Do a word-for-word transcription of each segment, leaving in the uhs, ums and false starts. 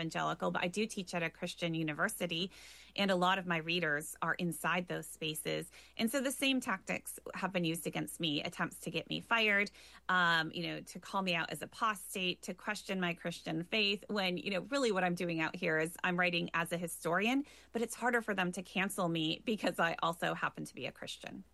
evangelical, but I do teach at a Christian university, and a lot of my readers are inside those spaces. And so the same tactics have been used against me, attempts to get me fired, um, you know, to call me out as apostate, to question my Christian faith, when, you know, really what I'm doing out here is I'm writing as a historian, but it's harder for them to cancel me because I also happen to be a Christian.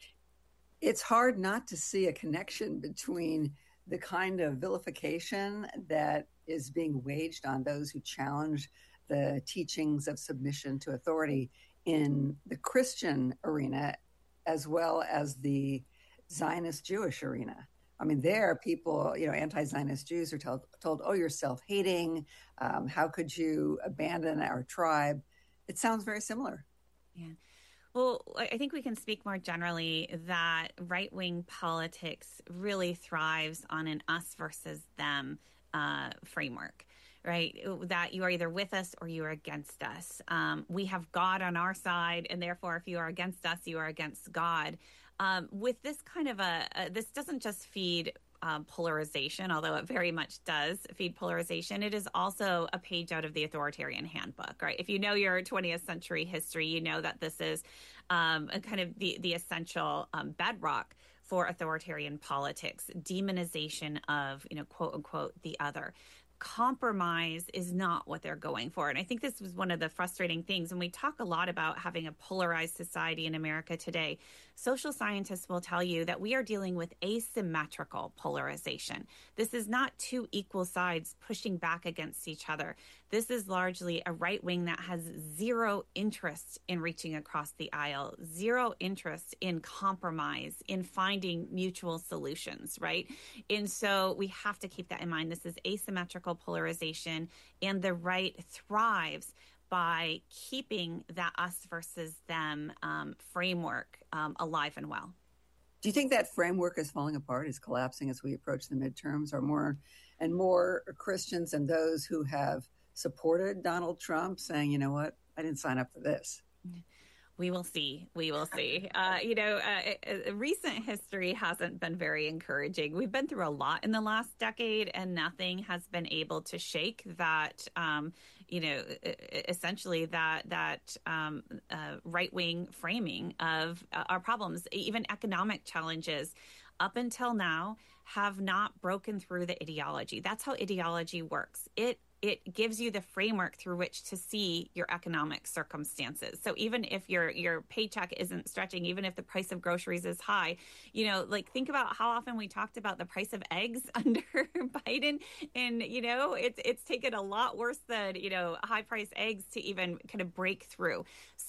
It's hard not to see a connection between the kind of vilification that is being waged on those who challenge the teachings of submission to authority in the Christian arena, as well as the Zionist Jewish arena. I mean, there people, you know, anti-Zionist Jews are told, told oh, you're self-hating. Um, how could you abandon our tribe? It sounds very similar. Yeah. Well, I think we can speak more generally that right-wing politics really thrives on an us versus them uh, framework, right? That you are either with us or you are against us. Um, we have God on our side, and therefore, if you are against us, you are against God. Um, with this kind of a, a, this doesn't just feed Um, polarization, although it very much does feed polarization. It is also a page out of the authoritarian handbook, right? If you know your twentieth century history, you know that this is um, a kind of the, the essential um, bedrock for authoritarian politics, demonization of, you know, quote unquote, the other. Compromise is not what they're going for. And I think this was one of the frustrating things. And we talk a lot about having a polarized society in America today. Social scientists will tell you that we are dealing with asymmetrical polarization. This is not two equal sides pushing back against each other. This is largely a right wing that has zero interest in reaching across the aisle, zero interest in compromise, in finding mutual solutions, right? And so we have to keep that in mind. This is asymmetrical polarization, and the right thrives by keeping that us versus them um, framework um, alive and well. Do you think that framework is falling apart, is collapsing as we approach the midterms? Are more and more Christians and those who have supported Donald Trump saying, you know what, I didn't sign up for this? We will see. We will see. Uh, you know, uh, uh, recent history hasn't been very encouraging. We've been through a lot in the last decade, and nothing has been able to shake that, um, you know, essentially that that um, uh, right-wing framing of uh, our problems. Even economic challenges up until now have not broken through the ideology. That's how ideology works. It It gives you the framework through which to see your economic circumstances. So even if your your paycheck isn't stretching, even if the price of groceries is high, you know, like think about how often we talked about the price of eggs under Biden. And, you know, it's it's taken a lot worse than, you know, high price eggs to even kind of break through.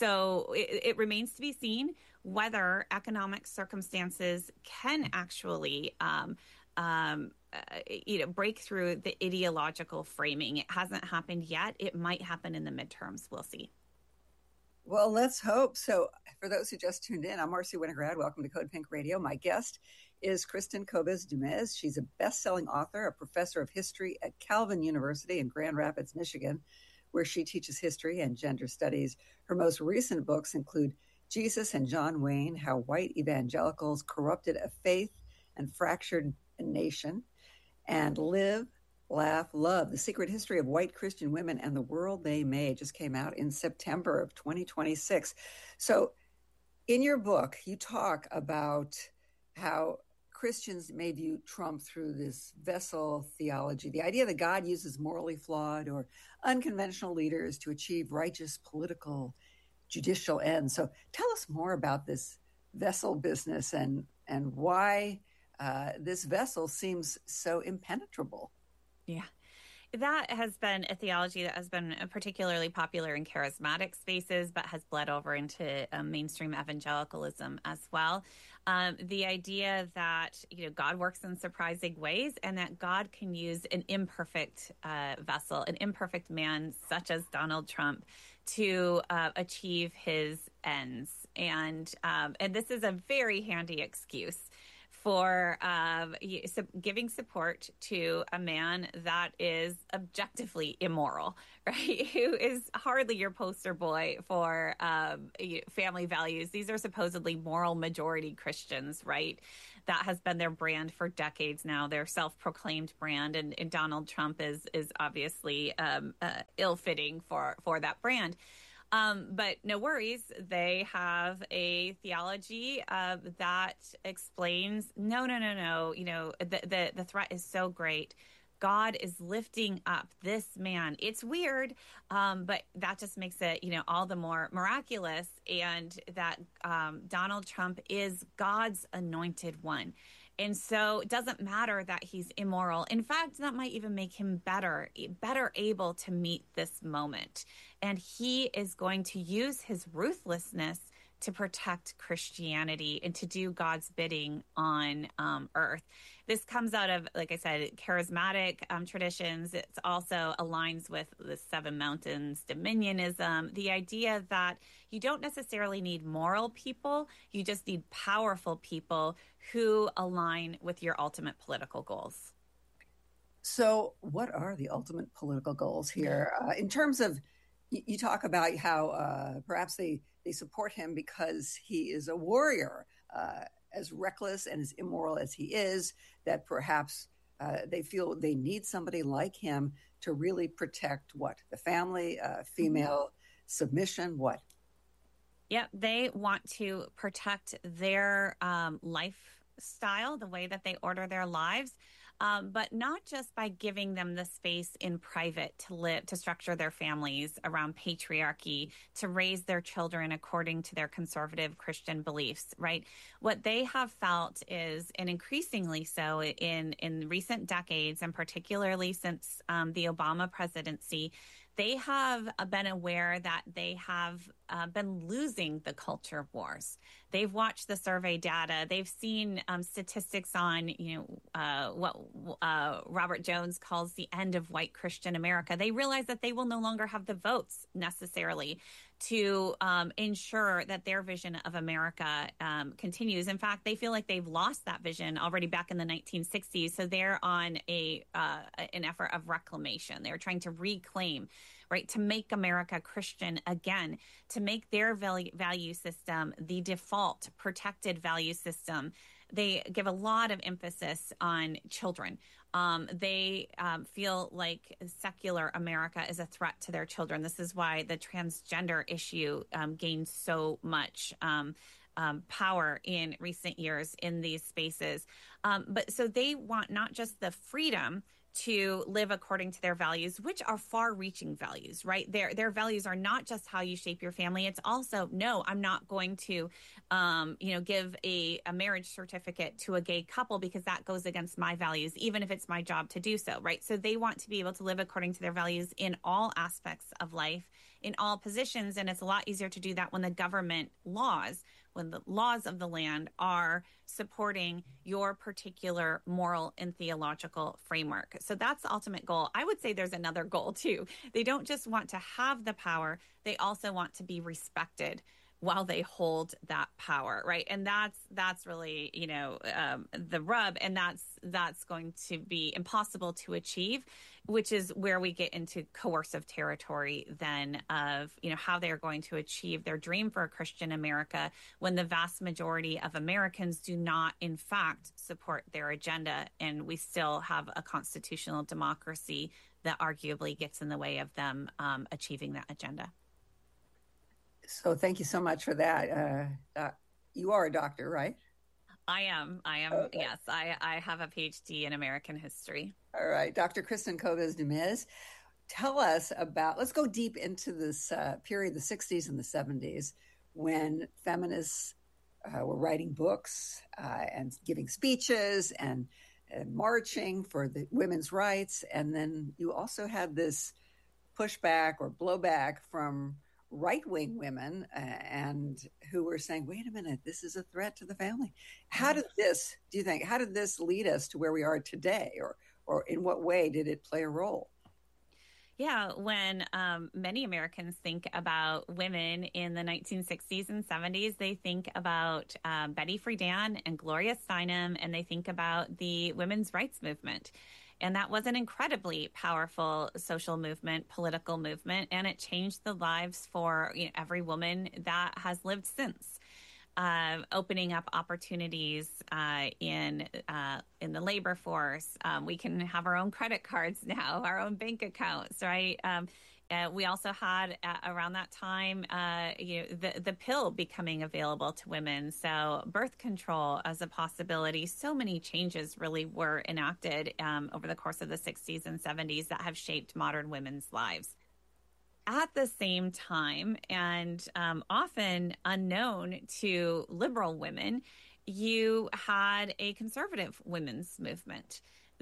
So it, it remains to be seen whether economic circumstances can actually um, um, Uh, you know, break through the ideological framing. It hasn't happened yet. It might happen in the midterms. We'll see. Well, let's hope. So for those who just tuned in, I'm Marcy Winograd. Welcome to Code Pink Radio. My guest is Kristin Kobes Du Mez. She's a best-selling author, a professor of history at Calvin University in Grand Rapids, Michigan, where she teaches history and gender studies. Her most recent books include Jesus and John Wayne, How White Evangelicals Corrupted a Faith and Fractured a Nation, and Live, Laugh, Love, The Secret History of White Christian Women and the World They Made, just came out in September of twenty twenty-six. So in your book, you talk about how Christians may view Trump through this vessel theology, the idea that God uses morally flawed or unconventional leaders to achieve righteous political, judicial ends. So tell us more about this vessel business and, and why Uh, this vessel seems so impenetrable. Yeah. That has been a theology that has been particularly popular in charismatic spaces, but has bled over into um, mainstream evangelicalism as well. Um, the idea that, you know, God works in surprising ways, and that God can use an imperfect uh, vessel, an imperfect man such as Donald Trump, to uh, achieve his ends. And um, and this is a very handy excuse for um, giving support to a man that is objectively immoral, right? Who is hardly your poster boy for um, family values. These are supposedly moral majority Christians, right? That has been their brand for decades now, their self-proclaimed brand. And, and Donald Trump is is obviously um, uh, ill-fitting for, for that brand. Um, but no worries. They have a theology uh, that explains, no, no, no, no. You know, the, the, the threat is so great. God is lifting up this man. It's weird, um, but that just makes it, you know, all the more miraculous. And that um, Donald Trump is God's anointed one. And so it doesn't matter that he's immoral. In fact, that might even make him better, better able to meet this moment. And he is going to use his ruthlessness to protect Christianity and to do God's bidding on um, earth. This comes out of, like I said, charismatic um, traditions. It also aligns with the Seven Mountains dominionism, the idea that you don't necessarily need moral people, you just need powerful people who align with your ultimate political goals. So what are the ultimate political goals here? Uh, in terms of, you talk about how uh, perhaps they, they support him because he is a warrior, uh, as reckless and as immoral as he is, that perhaps uh, they feel they need somebody like him to really protect what? The family, uh, female submission, what? Yeah, they want to protect their um, lifestyle, the way that they order their lives. Um, but not just by giving them the space in private to live, to structure their families around patriarchy, to raise their children according to their conservative Christian beliefs, right? What they have felt is, and increasingly so in, in recent decades, and particularly since um, the Obama presidency, they have been aware that they have uh, been losing the culture wars. They've watched the survey data. They've seen um, statistics on, you know, uh, what uh, Robert Jones calls the end of white Christian America. They realize that they will no longer have the votes necessarily to um, ensure that their vision of America um, continues. In fact, they feel like they've lost that vision already back in the nineteen sixties. So they're on a uh, an effort of reclamation. They're trying to reclaim, right, to make America Christian again, to make their value system the default protected value system. They give a lot of emphasis on children. Um, they um, feel like secular America is a threat to their children. This is why the transgender issue um, gained so much um, um, power in recent years in these spaces. Um, but so they want not just the freedom to live according to their values, which are far-reaching values, right? Their their values are not just how you shape your family. It's also, no, I'm not going to, um, you know, give a, a marriage certificate to a gay couple because that goes against my values, even if it's my job to do so, right? So they want to be able to live according to their values in all aspects of life, in all positions. And it's a lot easier to do that when the government laws, when the laws of the land are supporting your particular moral and theological framework. So that's the ultimate goal. I would say there's another goal too. They don't just want to have the power, they also want to be respected while they hold that power, right? And that's that's really, you know, um, the rub, and that's that's going to be impossible to achieve, which is where we get into coercive territory then of, you know, how they are going to achieve their dream for a Christian America when the vast majority of Americans do not, in fact, support their agenda, and we still have a constitutional democracy that arguably gets in the way of them um, achieving that agenda. So thank you so much for that. Uh, uh, you are a doctor, right? I am. I am. Okay. Yes, I, I have a P H D in American history. All right. Doctor Kristin Kobes Du Mez, tell us about, let's go deep into this uh, period, the sixties and the seventies, when feminists uh, were writing books uh, and giving speeches and, and marching for the women's rights. And then you also had this pushback or blowback from right-wing women uh, and who were saying, wait a minute, this is a threat to the family. How did this, do you think, how did this lead us to where we are today? Or, or in what way did it play a role? Yeah, when um, many Americans think about women in the nineteen sixties and seventies, they think about um, Betty Friedan and Gloria Steinem, and they think about the women's rights movement. And that was an incredibly powerful social movement, political movement, and it changed the lives for you know, every woman that has lived since. Uh, opening up opportunities uh, in uh, in the labor force. Um, we can have our own credit cards now, our own bank accounts, right? Um, uh, we also had uh, around that time, uh, you know, the the pill becoming available to women. So birth control as a possibility. So many changes really were enacted um, over the course of the sixties and seventies that have shaped modern women's lives. At the same time, and um, often unknown to liberal women, you had a conservative women's movement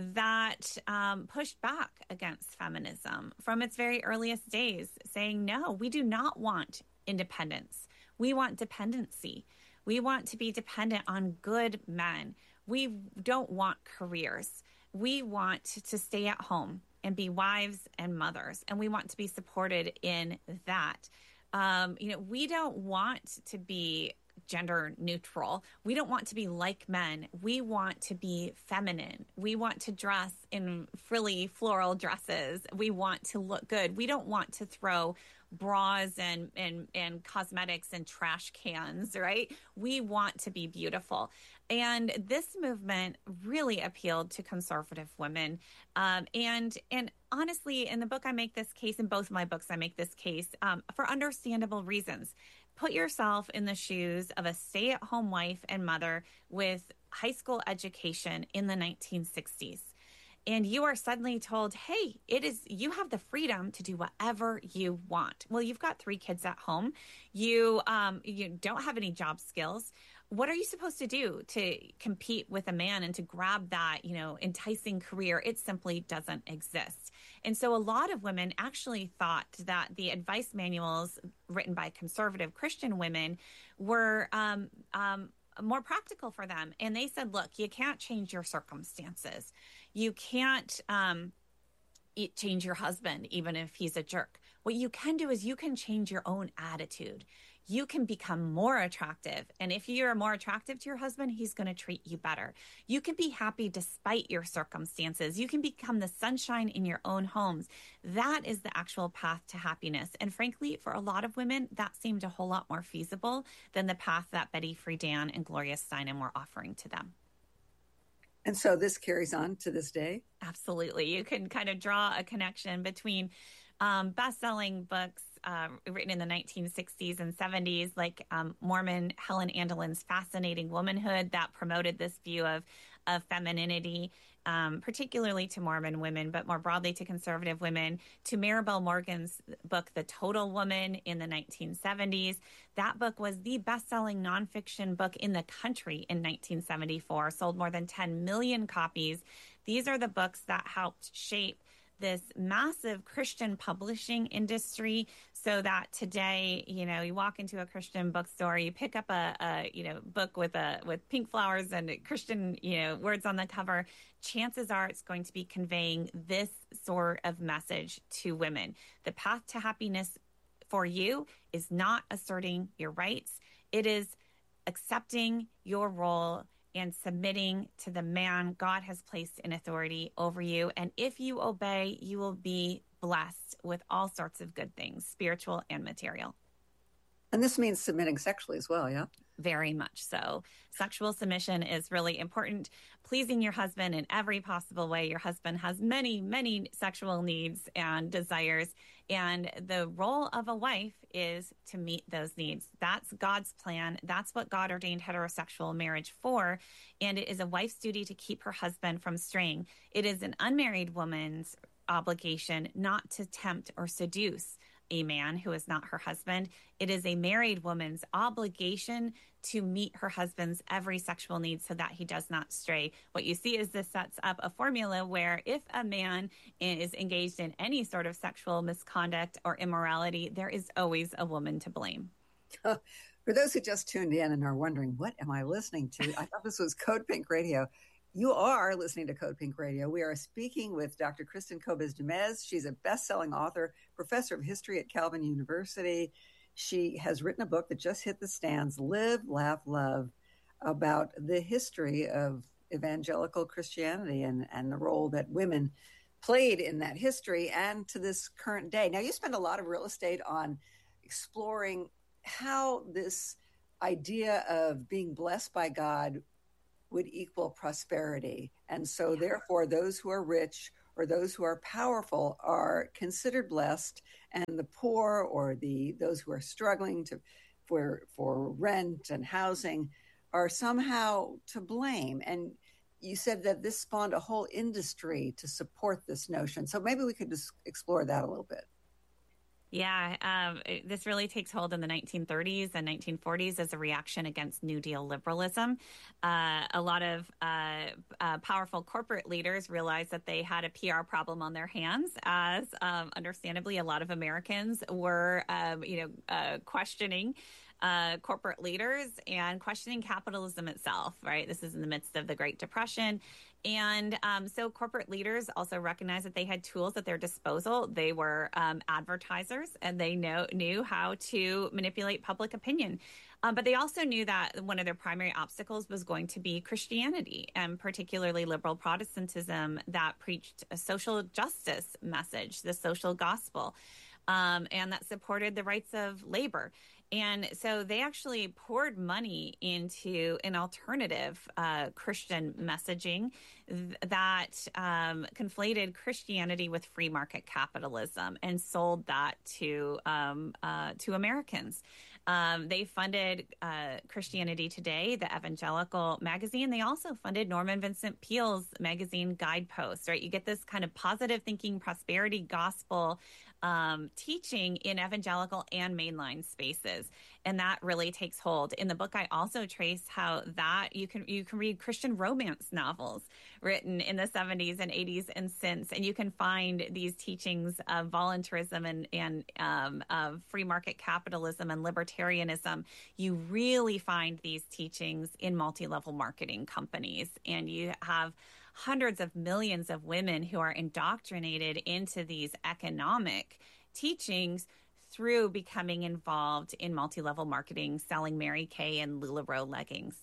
that um, pushed back against feminism from its very earliest days, saying, no, we do not want independence. We want dependency. We want to be dependent on good men. We don't want careers. We want to stay at home and be wives and mothers. And we want to be supported in that. Um, you know, we don't want to be gender neutral. We don't want to be like men. We want to be feminine. We want to dress in frilly floral dresses. We want to look good. We don't want to throw bras and, and, and cosmetics and trash cans, right? We want to be beautiful. And this movement really appealed to conservative women. Um, and, and honestly, in the book, I make this case, in both of my books, I make this case um, for understandable reasons. Put yourself in the shoes of a stay-at-home wife and mother with high school education in the nineteen sixties. And you are suddenly told, hey, it is, you have the freedom to do whatever you want. Well, you've got three kids at home. You, um, you don't have any job skills. What are you supposed to do to compete with a man and to grab that, you know, enticing career? It simply doesn't exist. And so a lot of women actually thought that the advice manuals written by conservative Christian women were um, um, more practical for them. And they said, look, you can't change your circumstances. You can't um, change your husband, even if he's a jerk. What you can do is you can change your own attitude. You can become more attractive. And if you're more attractive to your husband, he's going to treat you better. You can be happy despite your circumstances. You can become the sunshine in your own homes. That is the actual path to happiness. And frankly, for a lot of women, that seemed a whole lot more feasible than the path that Betty Friedan and Gloria Steinem were offering to them. And so this carries on to this day? Absolutely. You can kind of draw a connection between um, best-selling books uh, written in the nineteen sixties and seventies, like um, Mormon Helen Andelin's Fascinating Womanhood, that promoted this view of, of femininity, um, particularly to Mormon women, but more broadly to conservative women, to Maribel Morgan's book, The Total Woman, in the nineteen seventies. That book was the best-selling nonfiction book in the country in nineteen seventy-four, sold more than ten million copies. These are the books that helped shape this massive Christian publishing industry, so that today, you know, you walk into a Christian bookstore, you pick up a, a you know, book with a with pink flowers and Christian, you know, words on the cover. Chances are it's going to be conveying this sort of message to women. The path to happiness for you is not asserting your rights. It is accepting your role and submitting to the man God has placed in authority over you. And if you obey, you will be blessed with all sorts of good things, spiritual and material. And this means submitting sexually as well, yeah? Very much so. Sexual submission is really important. Pleasing your husband in every possible way. Your husband has many, many sexual needs and desires. And the role of a wife is to meet those needs. That's God's plan. That's what God ordained heterosexual marriage for. And it is a wife's duty to keep her husband from straying. It is an unmarried woman's obligation not to tempt or seduce a man who is not her husband. It is a married woman's obligation to meet her husband's every sexual need so that he does not stray. What you see is this sets up a formula where if a man is engaged in any sort of sexual misconduct or immorality, there is always a woman to blame. For those who just tuned in and are wondering, what am I listening to? I thought this was Code Pink Radio. You are listening to Code Pink Radio. We are speaking with Doctor Kristin Kobes Du Mez. She's a best-selling author, professor of history at Calvin University. She has written a book that just hit the stands, Live, Laugh, Love, about the history of evangelical Christianity and, and the role that women played in that history and to this current day. Now, you spend a lot of real estate on exploring how this idea of being blessed by God would equal prosperity. And so yeah. therefore, those who are rich or those who are powerful are considered blessed, and the poor or the those who are struggling to for for rent and housing are somehow to blame. And you said that this spawned a whole industry to support this notion. So maybe we could just explore that a little bit. Yeah, um, it, this really takes hold in the nineteen thirties and nineteen forties as a reaction against New Deal liberalism. Uh, a lot of uh, uh, powerful corporate leaders realized that they had a P R problem on their hands, as um, understandably a lot of Americans were, um, you know, uh, questioning Uh, corporate leaders and questioning capitalism itself, right? This is in the midst of the Great Depression. And um, so corporate leaders also recognized that they had tools at their disposal. They were um, advertisers, and they know, knew how to manipulate public opinion. Um, but they also knew that one of their primary obstacles was going to be Christianity, and particularly liberal Protestantism that preached a social justice message, the social gospel, um, and that supported the rights of labor. And so they actually poured money into an alternative uh, Christian messaging th- that um, conflated Christianity with free market capitalism and sold that to um, uh, to Americans. Um, they funded uh, Christianity Today, the evangelical magazine. They also funded Norman Vincent Peale's magazine Guideposts, right? You get this kind of positive thinking, prosperity gospel um, teaching in evangelical and mainline spaces. And that really takes hold. In the book, I also trace how that you can you can read Christian romance novels written in the seventies and eighties and since, and you can find these teachings of voluntarism and, and um, of free market capitalism and libertarianism. You really find these teachings in multi-level marketing companies, and you have hundreds of millions of women who are indoctrinated into these economic teachings through becoming involved in multi-level marketing, selling Mary Kay and LuLaRoe leggings.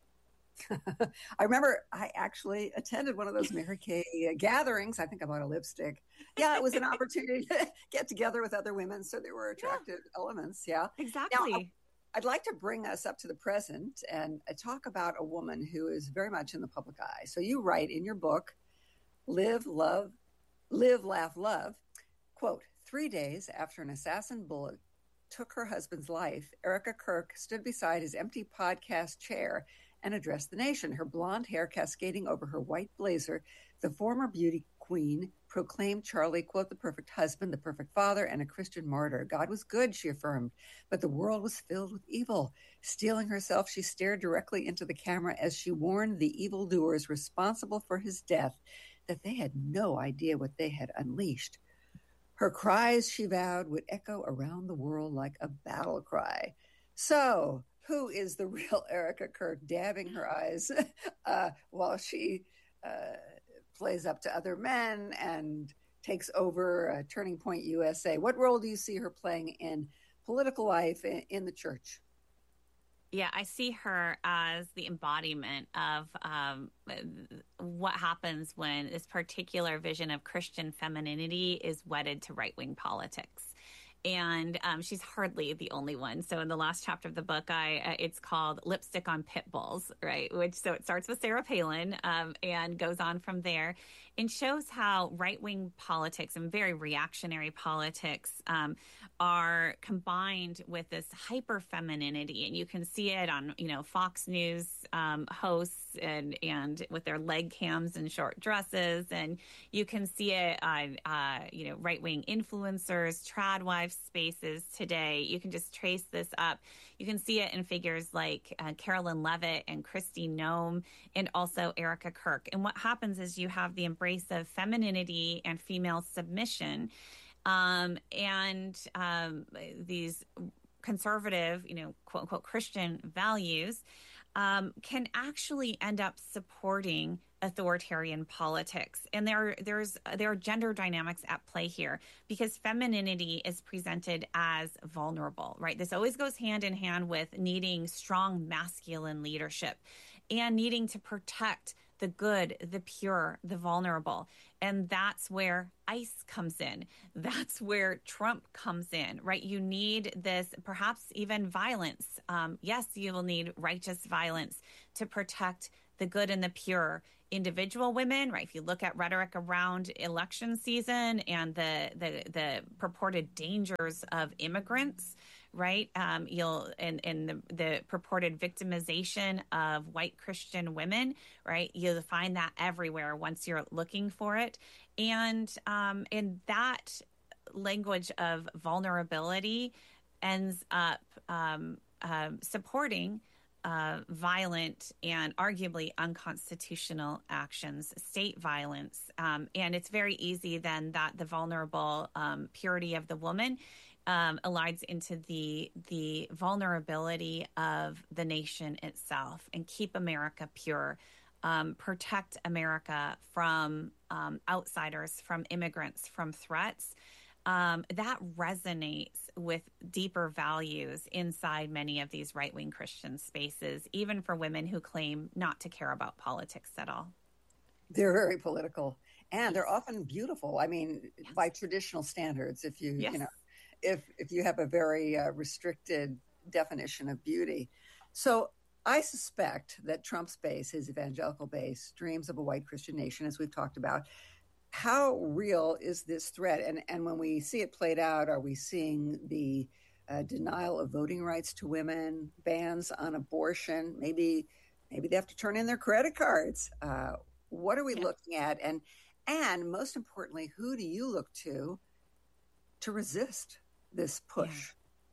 I remember I actually attended one of those Mary Kay gatherings. I think I bought a lipstick. Yeah, it was an opportunity to get together with other women. So there were attractive yeah. elements. Yeah, exactly. Now, I'd like to bring us up to the present and talk about a woman who is very much in the public eye. So you write in your book, Live, Love, Live, Laugh, Love, quote, three days after an assassin bullet took her husband's life, Erica Kirk stood beside his empty podcast chair and addressed the nation, her blonde hair cascading over her white blazer. The former beauty queen proclaimed Charlie, quote, the perfect husband, the perfect father, and a Christian martyr. God was good, she affirmed, but the world was filled with evil. Steeling herself, she stared directly into the camera as she warned the evildoers responsible for his death that they had no idea what they had unleashed. Her cries, she vowed, would echo around the world like a battle cry. So, who is the real Erica Kirk, dabbing her eyes uh, while she uh, plays up to other men and takes over uh, Turning Point U S A? What role do you see her playing in political life in, in the church? Yeah, I see her as the embodiment of um, what happens when this particular vision of Christian femininity is wedded to right-wing politics. And um, she's hardly the only one. So in the last chapter of the book, I uh, it's called Lipstick on Pit Bulls, right? Which so it starts with Sarah Palin um, and goes on from there, and shows how right-wing politics and very reactionary politics um, are combined with this hyper femininity, and you can see it on you know Fox News um, hosts and and with their leg cams and short dresses, and you can see it on uh, you know right-wing influencers, trad wives spaces today. You can just trace this up. You can see it in figures like uh, Carolyn Levitt and Kristi Noem, and also Erica Kirk. And what happens is you have the embrace of femininity and female submission, um, and um, these conservative, you know, quote unquote Christian values. um, can actually end up supporting authoritarian politics. And there, there's there are gender dynamics at play here because femininity is presented as vulnerable, right? This always goes hand in hand with needing strong masculine leadership and needing to protect the good, the pure, the vulnerable. And that's where ICE comes in. That's where Trump comes in, right? You need this, perhaps even violence. Um, yes, you will need righteous violence to protect the good and the pure. Individual women, right? If you look at rhetoric around election season and the the, the purported dangers of immigrants, right? Um, you'll and and the, the purported victimization of white Christian women, right? You'll find that everywhere once you're looking for it, and um, and that language of vulnerability ends up um, uh, supporting Uh, violent and arguably unconstitutional actions, state violence. Um, and it's very easy then that the vulnerable um, purity of the woman um, aligns into the the vulnerability of the nation itself and keep America pure, um, protect America from um, outsiders, from immigrants, from threats. Um, that resonates with deeper values inside many of these right-wing Christian spaces, even for women who claim not to care about politics at all. They're very political, and yes. they're often beautiful. I mean, yes. by traditional standards, if you, yes. you know, if, if you have a very uh, restricted definition of beauty. So I suspect that Trump's base, his evangelical base, dreams of a white Christian nation, as we've talked about. How real is this threat? And and when we see it played out, are we seeing the uh, denial of voting rights to women, bans on abortion? Maybe maybe they have to turn in their credit cards. Uh, what are we yeah. looking at? And and most importantly, who do you look to to resist this push? Yeah.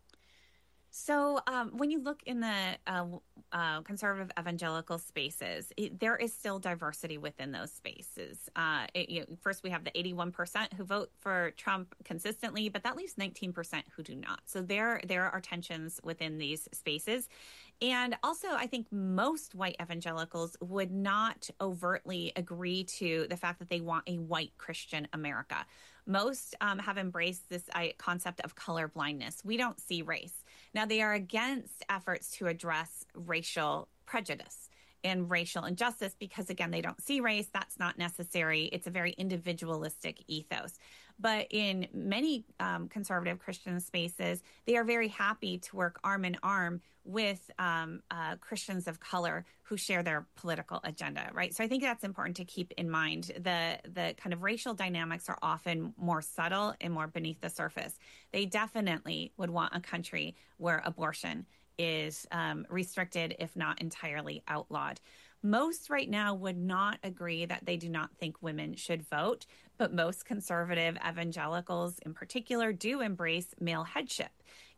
So um, when you look in the uh, uh, conservative evangelical spaces, it, there is still diversity within those spaces. Uh, it, you know, first, we have the eighty-one percent who vote for Trump consistently, but that leaves nineteen percent who do not. So there, there are tensions within these spaces. And also, I think most white evangelicals would not overtly agree to the fact that they want a white Christian America. Most um, have embraced this uh, concept of color blindness. We don't see race. Now, they are against efforts to address racial prejudice and racial injustice because, again, they don't see race. That's not necessary. It's a very individualistic ethos. But in many um, conservative Christian spaces, they are very happy to work arm in arm with um, uh, Christians of color who share their political agenda, right? So I think that's important to keep in mind. The the kind of racial dynamics are often more subtle and more beneath the surface. They definitely would want a country where abortion is um, restricted, if not entirely outlawed. Most right now would not agree that they do not think women should vote, but most conservative evangelicals in particular do embrace male headship.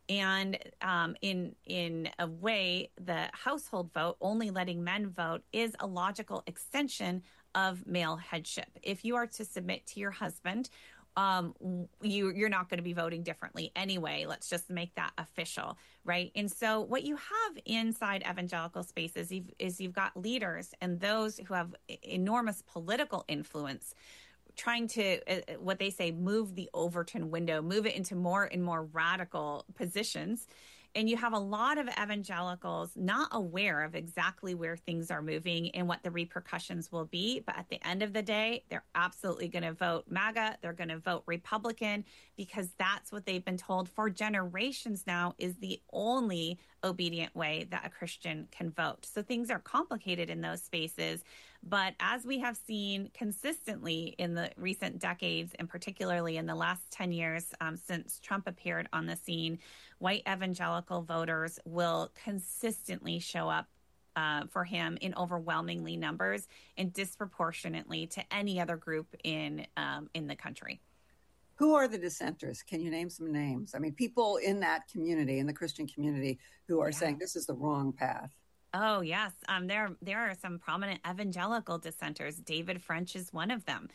And um, in in a way, the household vote, only letting men vote, is a logical extension of male headship. If you are to submit to your husband, um, you, you're not going to be voting differently anyway. Let's just make that official, right? And so what you have inside evangelical spaces is, is you've got leaders and those who have enormous political influence trying to, uh, what they say, move the Overton window, move it into more and more radical positions. And you have a lot of evangelicals not aware of exactly where things are moving and what the repercussions will be. But at the end of the day, they're absolutely going to vote MAGA. They're going to vote Republican because that's what they've been told for generations now is the only obedient way that a Christian can vote. So things are complicated in those spaces. But as we have seen consistently in the recent decades, and particularly in the last ten years um, since Trump appeared on the scene, white evangelical voters will consistently show up uh, for him in overwhelmingly numbers and disproportionately to any other group in um, in the country. Who are the dissenters? Can you name some names? I mean, people in that community, in the Christian community, who are yeah. saying this is the wrong path. Oh, yes. Um, there, there are some prominent evangelical dissenters. David French is one of them,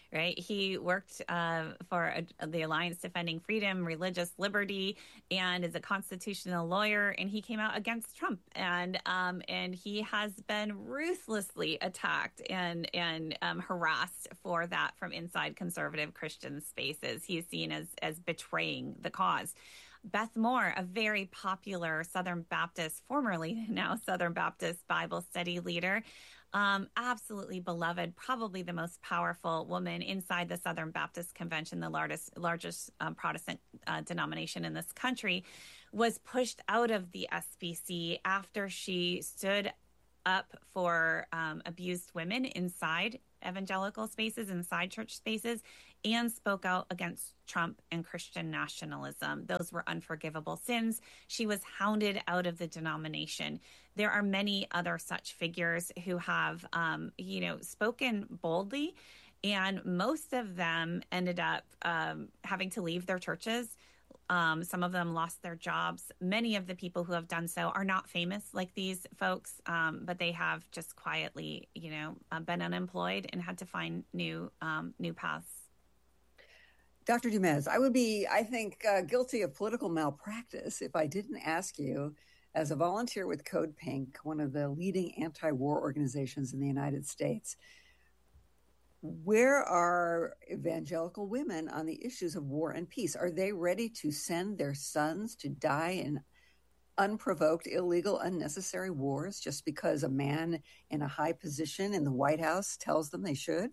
right? He worked uh, for a, the Alliance Defending Freedom, Religious Liberty, and is a constitutional lawyer. And he came out against Trump, and um, and he has been ruthlessly attacked and and um, harassed for that from inside conservative Christian spaces. He's seen as as betraying the cause. Beth Moore, a very popular Southern Baptist, formerly now Southern Baptist Bible study leader, um, absolutely beloved, probably the most powerful woman inside the Southern Baptist Convention, the largest, largest um, Protestant uh, denomination in this country, was pushed out of the S B C after she stood up for um, abused women inside evangelical spaces, inside church spaces, and spoke out against Trump and Christian nationalism. Those were unforgivable sins. She was hounded out of the denomination. There are many other such figures who have, um, you know, spoken boldly, and most of them ended up um, having to leave their churches. Um, some of them lost their jobs. Many of the people who have done so are not famous like these folks, um, but they have just quietly, you know, uh, been unemployed and had to find new um, new paths. Doctor Dumez, I would be, I think, uh, guilty of political malpractice if I didn't ask you, as a volunteer with Code Pink, one of the leading anti-war organizations in the United States, where are evangelical women on the issues of war and peace? Are they ready to send their sons to die in unprovoked, illegal, unnecessary wars just because a man in a high position in the White House tells them they should?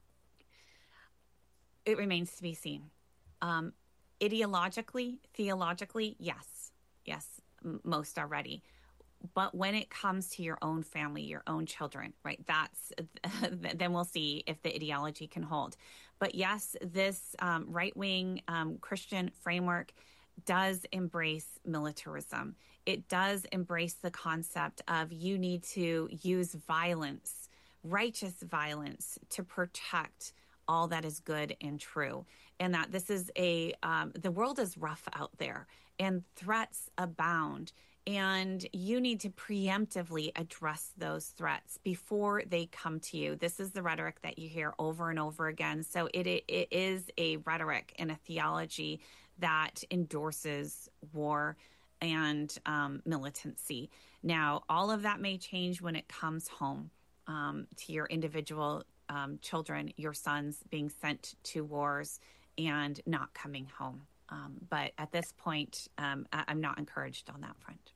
It remains to be seen. Um, ideologically, theologically, yes, yes, m- most are ready. But when it comes to your own family, your own children, right, that's then we'll see if the ideology can hold. But yes, this um, right-wing um, Christian framework does embrace militarism. It does embrace the concept of you need to use violence, righteous violence, to protect all that is good and true. And that this is a, um, the world is rough out there and threats abound. And you need to preemptively address those threats before they come to you. This is the rhetoric that you hear over and over again. So it, it, it is a rhetoric and a theology that endorses war and um, militancy. Now, all of that may change when it comes home um, to your individual um, children, your sons being sent to wars and not coming home. Um, but at this point, um, I- I'm not encouraged on that front.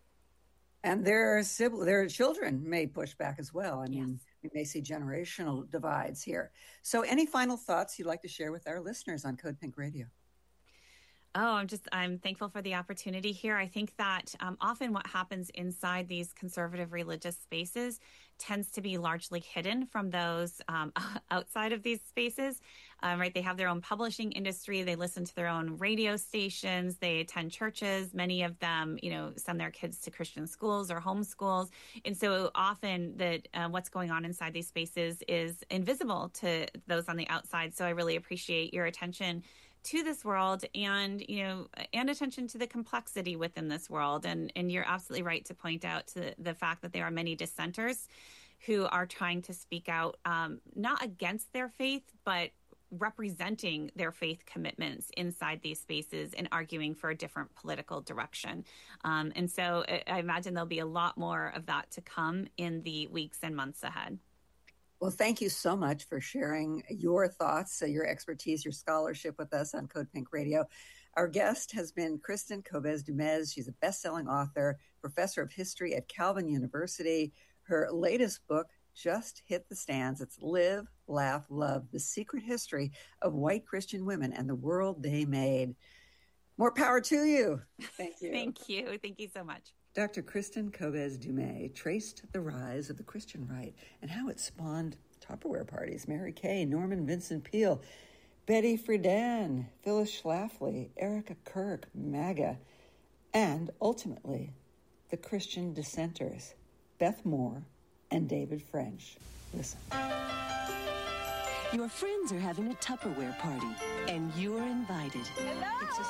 And their siblings, their children may push back as well. I mean, yes. We may see generational divides here. So any final thoughts you'd like to share with our listeners on Code Pink Radio? Oh, I'm just, I'm thankful for the opportunity here. I think that um, often what happens inside these conservative religious spaces tends to be largely hidden from those um, outside of these spaces, um, right? They have their own publishing industry. They listen to their own radio stations. They attend churches. Many of them, you know, send their kids to Christian schools or homeschools. And so often that uh, what's going on inside these spaces is invisible to those on the outside. So I really appreciate your attention to this world and, you know, and attention to the complexity within this world. And, and you're absolutely right to point out to the fact that there are many dissenters who are trying to speak out, um, not against their faith, but representing their faith commitments inside these spaces and arguing for a different political direction. Um, and so I, I imagine there'll be a lot more of that to come in the weeks and months ahead. Well, thank you so much for sharing your thoughts, uh, your expertise, your scholarship with us on Code Pink Radio. Our guest has been Kristin Kobes Dumez. She's a best-selling author, professor of history at Calvin University. Her latest book just hit the stands. It's Live, Laugh, Love, The Secret History of White Christian Women and the World They Made. More power to you. Thank you. Thank you. Thank you so much. Doctor Kristin Kobes Dumez traced the rise of the Christian right and how it spawned Tupperware parties, Mary Kay, Norman Vincent Peale, Betty Friedan, Phyllis Schlafly, Erica Kirk, MAGA, and ultimately the Christian dissenters, Beth Moore and David French. Listen. Your friends are having a Tupperware party, and you're invited. Hello. It's a